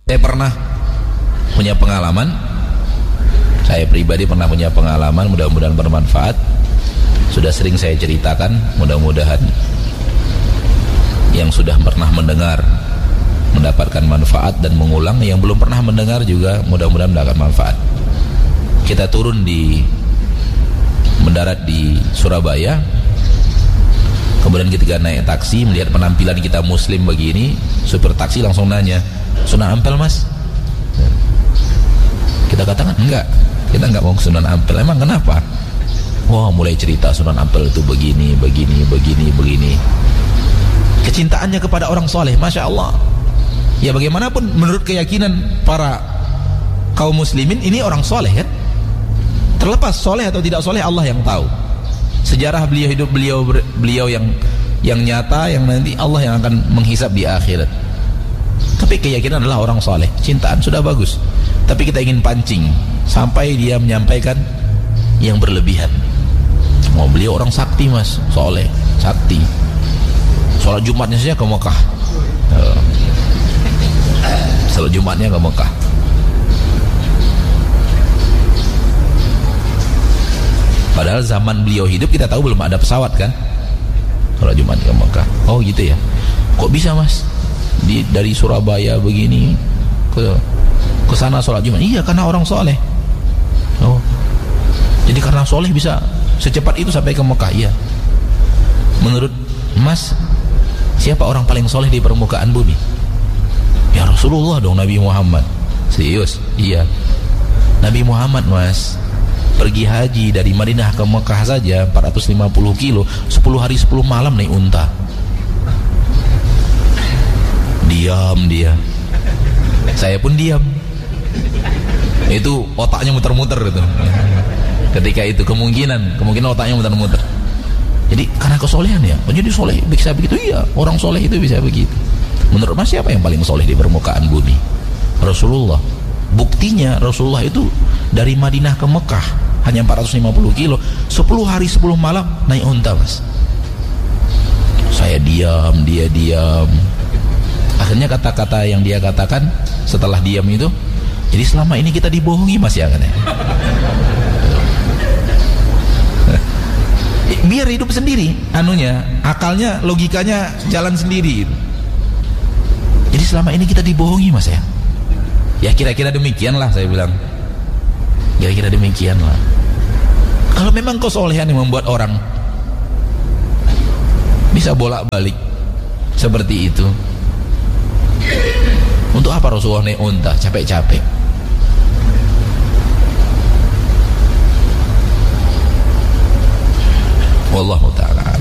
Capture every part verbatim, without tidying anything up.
Saya pernah punya pengalaman, saya pribadi pernah punya pengalaman, mudah-mudahan bermanfaat. Sudah sering saya ceritakan, mudah-mudahan yang sudah pernah mendengar mendapatkan manfaat, dan mengulang yang belum pernah mendengar juga mudah-mudahan mendapatkan manfaat. Kita turun di mendarat di Surabaya, kemudian ketika naik taksi melihat penampilan kita muslim begini, supir taksi langsung nanya, Sunan Ampel mas? Kita katakan enggak, kita enggak mau ke Sunan Ampel. Emang kenapa? Wah, mulai cerita Sunan Ampel itu begini, begini, begini, begini. Kecintaannya kepada orang soleh, masya Allah. Ya bagaimanapun menurut keyakinan para kaum muslimin, ini orang soleh kan. Terlepas soleh atau tidak soleh, Allah yang tahu. Sejarah beliau hidup beliau beliau yang yang nyata, yang nanti Allah yang akan menghisab di akhirat. Tapi keyakinan adalah orang soleh, cintaan sudah bagus. Tapi kita ingin pancing sampai dia menyampaikan yang berlebihan. Oh, beliau orang sakti mas, soleh, sakti. Sholat Jumatnya saja ke Mekah. Sholat Jumatnya ke Mekah. Padahal zaman beliau hidup kita tahu belum ada pesawat kan. Sholat Jumat ke Mekah. Oh gitu ya. Kok bisa mas? Di, dari Surabaya begini ke ke sana sholat Jumat. Iya, karena orang soleh. Oh, jadi karena soleh bisa secepat itu sampai ke Mekah. Iya. Menurut mas, siapa orang paling soleh di permukaan bumi? Ya Rasulullah dong, Nabi Muhammad. Serius? Iya, Nabi Muhammad mas pergi haji dari Madinah ke Mekah saja empat ratus lima puluh kilo, sepuluh hari sepuluh malam naik unta. Diam dia, saya pun diam. Itu otaknya muter-muter itu. Ketika itu kemungkinan, kemungkinan otaknya muter-muter. Jadi karena kesolehan ya. Oh, jadi soleh bisa begitu? Iya, orang soleh itu bisa begitu. Menurut mas siapa yang paling soleh di permukaan bumi? Rasulullah. Buktinya Rasulullah itu dari Madinah ke Mekah hanya empat ratus lima puluh kilo, sepuluh hari sepuluh malam naik unta mas. Saya diam, dia diam. Akhirnya kata-kata yang dia katakan setelah diam itu, jadi selama ini kita dibohongi mas ya katanya. Biar hidup sendiri, anunya, akalnya, logikanya jalan sendiri. Jadi selama ini kita dibohongi mas ya. Ya kira-kira demikian lah saya bilang. Kira-kira demikian lah. Kalau memang kesolehan yang membuat orang bisa bolak-balik seperti itu, untuk apa Rasulullah naik unta capek-capek? Wallahu ta'ala.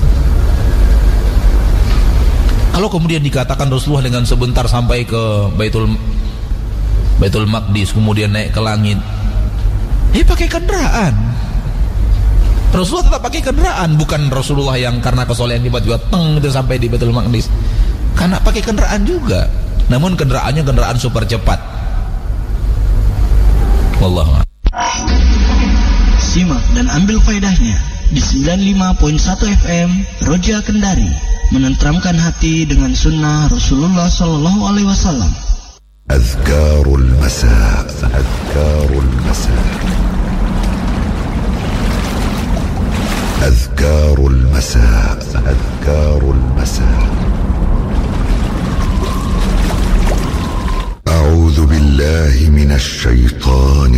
Kalau kemudian dikatakan Rasulullah dengan sebentar sampai ke Baitul Baitul Maqdis, kemudian naik ke langit, eh pakai kendaraan. Rasulullah tetap pakai kendaraan, bukan Rasulullah yang karena kesolehan tiba-tiba teng itu sampai di Baitul Maqdis. Karena pakai kendaraan juga. Namun kendaraannya kendaraan super cepat. Wallahu a'lam. Simak dan ambil faedahnya di sembilan puluh lima koma satu F M Roja Kendari, menenteramkan hati dengan sunnah Rasulullah Sallallahu Alaihi Wasallam. Azkarul Masa, Azkarul Masa, Azkarul Masa, Azkarul Masa. أعوذ بالله من الشيطان